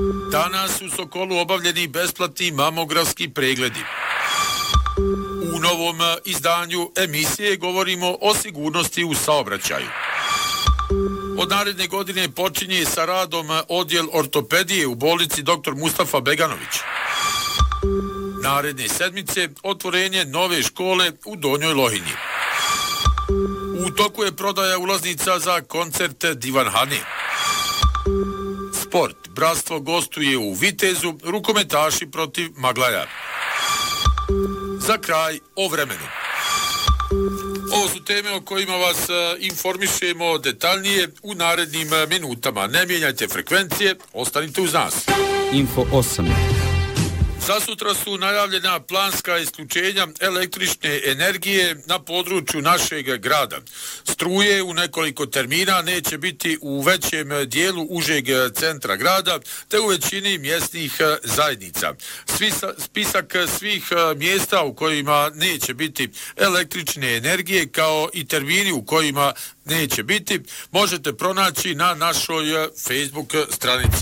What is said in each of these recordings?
Danas u Sokolu obavljeni besplatni mamografski pregledi. U novom izdanju emisije govorimo o sigurnosti u saobraćaju. Od naredne godine počinje sa radom odjel ortopedije u bolnici dr. Mustafa Beganović. Naredne sedmice otvorenje nove škole u Donjoj Lohinji. U toku je prodaja ulaznica za koncert Divan Hane. Sport. Bratstvo gostuje u Vitezu, rukometaši protiv Maglaja. Za kraj o vremenu. Ovo su teme o kojima vas informišemo detaljnije u narednim minutama. Ne mijenjajte frekvencije, ostanite uz nas. Info 8. Za sutra su najavljena planska isključenja električne energije na području našeg grada. Struje u nekoliko termina neće biti u većem dijelu užeg centra grada, te u većini mjesnih zajednica. Spisak svih mjesta u kojima neće biti električne energije, kao i termini u kojima neće biti, možete pronaći na našoj Facebook stranici.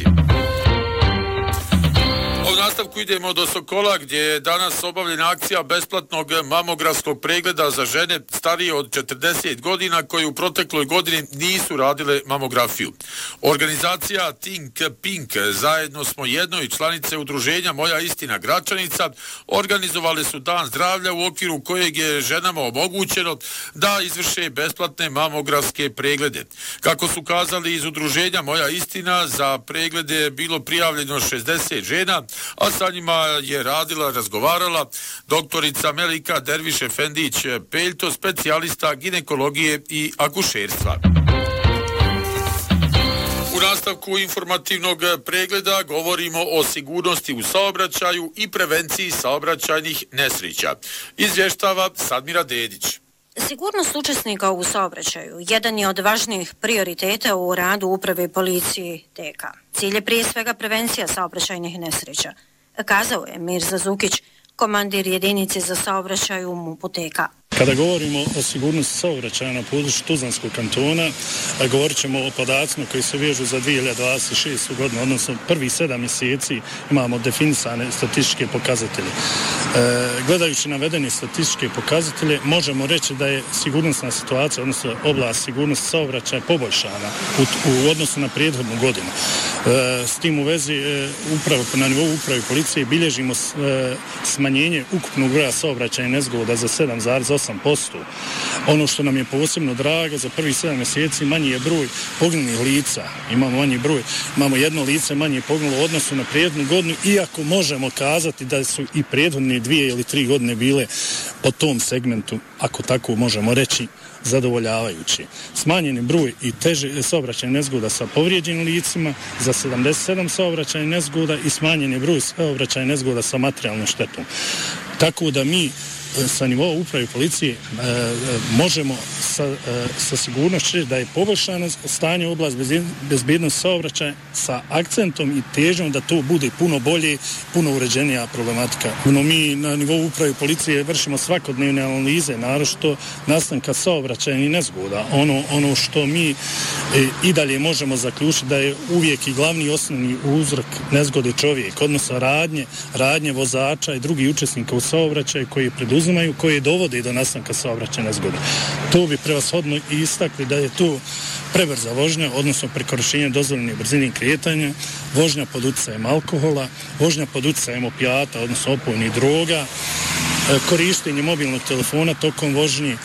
U nastavku idemo do Sokola, gdje je danas obavljena akcija besplatnog mamografskog pregleda za žene starije od 40 godina koje u protekloj godini nisu radile mamografiju. Organizacija Think Pink, zajedno smo jedno i članice udruženja Moja istina Gračanica, organizovali su dan zdravlja u okviru kojeg je ženama omogućeno da izvrše besplatne mamografske preglede. Kako su kazali iz udruženja Moja istina, za preglede je bilo prijavljeno 60 žena, a sa njima je radila, razgovarala doktorica Melika Derviš Efendić Peljto, specijalista ginekologije i akušerstva. U nastavku informativnog pregleda govorimo o sigurnosti u saobraćaju i prevenciji saobraćajnih nesreća. Izvještava Sadmira Dedić. Sigurnost učesnika u saobraćaju jedan je od važnijih prioriteta u radu uprave policije TK. Cilj je prije svega prevencija saobraćajnih nesreća, kazao je Mirza Zukić, komandir jedinice za saobraćaj u MUP-u TK. Kada govorimo o sigurnosti saobraćaja na području Tuzlanskog kantona, govorit ćemo o podacima koji se vežu za 2026. godinu, odnosno prvih 7 mjeseci imamo definisane statističke pokazatelje. Gledajući navedene statističke pokazatelje, možemo reći da je sigurnosna situacija, odnosno oblast sigurnosti saobraćaja poboljšana u odnosu na prethodnu godinu. S tim u vezi na nivou uprave policije bilježimo smanjenje ukupnog broja saobraćajnih nezgoda za 7,8%. Ono što nam je posebno drago, za prvih 7 mjeseci manji je broj poginulih lica. Imamo jedno lice manje poginulo u odnosu na prethodnu godinu, iako možemo kazati da su i prethodne 2 ili 3 godine bile po tom segmentu, ako tako možemo reći, zadovoljavajući. Smanjeni broj i teže saobraćajnih nezgoda sa povrijeđenim licima za 77 saobraćajnih nezgoda i smanjeni broj saobraćajnih nezgoda sa materijalnom štetom. Tako da mi sa nivoa uprave policije možemo sa sigurnošću da je poboljšano stanje u oblasti bezbednosti saobraćaja sa akcentom i težnjom da to bude puno bolje, puno uređenija problematika. No, mi na nivou uprave policije vršimo svakodnevne analize, naročito nastanka saobraćajnih nezgoda. Ono što mi i dalje možemo zaključiti da je uvijek i glavni osnovni uzrok nezgode čovjek, odnosno radnje vozača i drugih učesnika u saobraćaju koji preduzimaju, koje dovode do nastanka saobraćajne nezgode. To bi prevashodno i istakli da je to prebrza vožnja, odnosno prekoračenje dozvoljene brzine kretanja, vožnja pod utjecajem alkohola, vožnja pod utjecajem opijata, odnosno opojnih droga, korištenje mobilnog telefona tokom vožnje.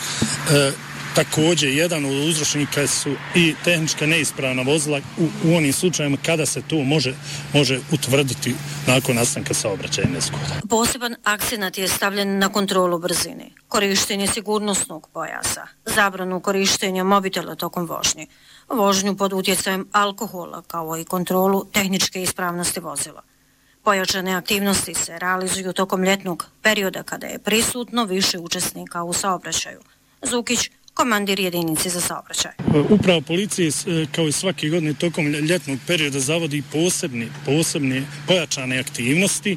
Također, jedan od uzročnika su i tehnička neispravna vozila u onim slučajima kada se to može utvrditi nakon nastanka saobraćajne nezgode. Poseban akcenat je stavljen na kontrolu brzine, korištenje sigurnosnog pojasa, zabranu korištenja mobitela tokom vožnje, vožnju pod utjecajem alkohola, kao i kontrolu tehničke ispravnosti vozila. Pojačane aktivnosti se realizuju tokom ljetnog perioda kada je prisutno više učesnika u saobraćaju. Zukić, komandir jedinice za saobraćaj. Uprava policije, kao i svake godine tokom ljetnog perioda, zavodi posebne pojačane aktivnosti.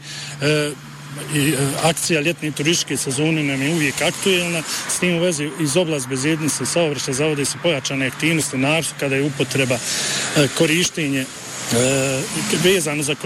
Akcija ljetne turističke sezone nam je uvijek aktuelna. S tim u vezi iz oblasti bezbednosti saobraćaja zavode se pojačane aktivnosti, naročito kada je upotreba korištenje vezano za